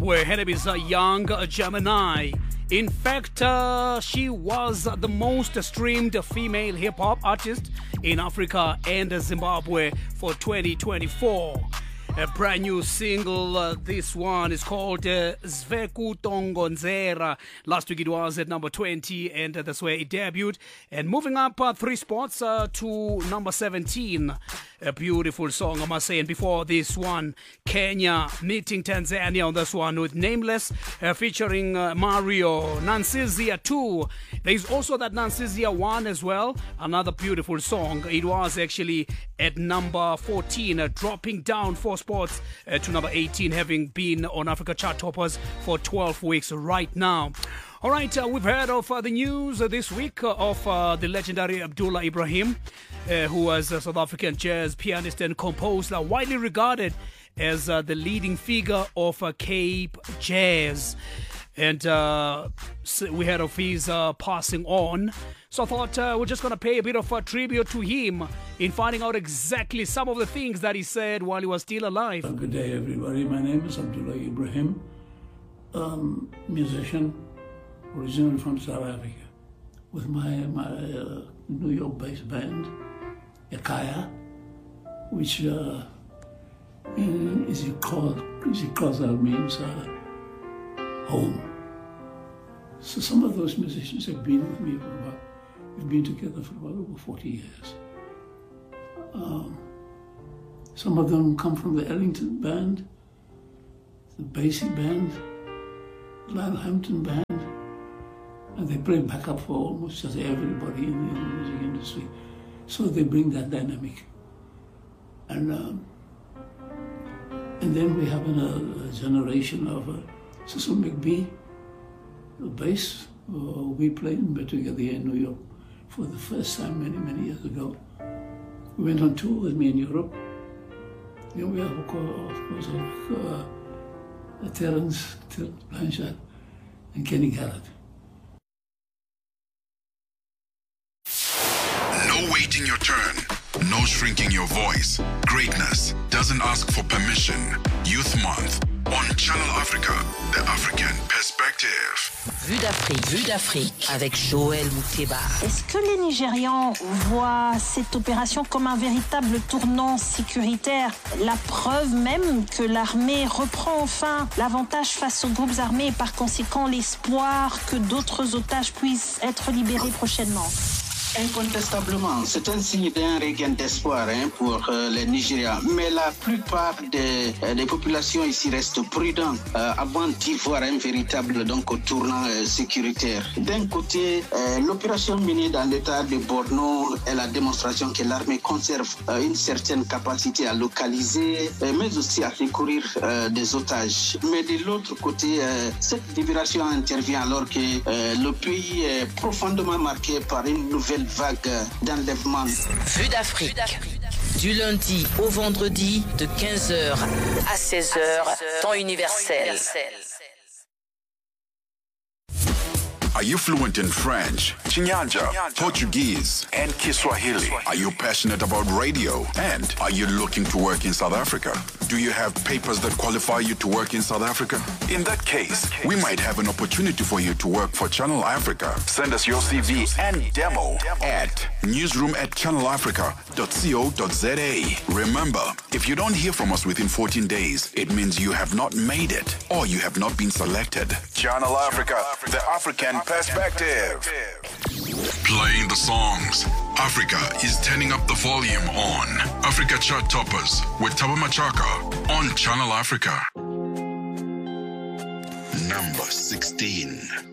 where her name is Young Gemini. In fact, she was the most streamed female hip-hop artist in Africa and Zimbabwe for 2024. A brand new single, this one is called Sveku Tongonzera. Last week it was at number 20 and that's where it debuted. And moving up 3 spots to number 17. A beautiful song, I must say. And before this one, Kenya meeting Tanzania on this one with Nameless featuring Mario. Nansizia 2. There's also that Nansizia 1 as well. Another beautiful song. It was actually at number 14, dropping down 4 spots to number 18, having been on Africa Chart Toppers for 12 weeks right now. All right, we've heard of the news this week of the legendary Abdullah Ibrahim, who was a South African jazz pianist and composer, widely regarded as the leading figure of Cape Jazz. And we heard of his passing on. So I thought we're just going to pay a bit of a tribute to him in finding out exactly some of the things that he said while he was still alive. Good day, everybody. My name is Abdullah Ibrahim, musician, originally from South Africa, with my New York-based band, Ekaya, which IsiXhosa means home. So some of those musicians have been with me we've been together for about over 40 years. Some of them come from the Ellington Band, the Basie Band, Lyle Hampton Band, and they play backup for almost just everybody in the music industry. So they bring that dynamic. And then we have a generation of Cecil McBee, the bass. We played together here in New York for the first time many years ago. We went on tour with me in Europe. Then we have, of course, Terence Blanchard and Kenny Garrett. No waiting your turn. No shrinking your voice. Greatness doesn't ask for permission. Youth Month on Channel Africa, the African perspective. Vue d'Afrique avec Joël Moukeba. Est-ce que les Nigérians voient cette opération comme un véritable tournant sécuritaire? La preuve même que l'armée reprend enfin l'avantage face aux groupes armés et par conséquent l'espoir que d'autres otages puissent être libérés prochainement. Incontestablement, c'est un signe d'un regain d'espoir pour les Nigériens. Mais la plupart des populations ici restent prudentes avant d'y voir un véritable tournant sécuritaire. D'un côté, l'opération menée dans l'état de Borno est la démonstration que l'armée conserve une certaine capacité à localiser, mais aussi à secourir des otages. Mais de l'autre côté, cette libération intervient alors que le pays est profondément marqué par une nouvelle vague d'enlèvement. Vue d'Afrique. Du lundi au vendredi de 15h à 16h, temps universel. Are you fluent in French, Chinyanja, Portuguese, and Kiswahili? Are you passionate about radio? And are you looking to work in South Africa? Do you have papers that qualify you to work in South Africa? In that case, we might have an opportunity for you to work for Channel Africa. Send us your CV and demo at newsroom@channelafrica.co.za. Remember, if you don't hear from us within 14 days, it means you have not made it or you have not been selected. Channel Africa, the African perspective. Playing the songs. Africa is turning up the volume on Africa Chart Toppers with Taba Machaka on Channel Africa. Number 16.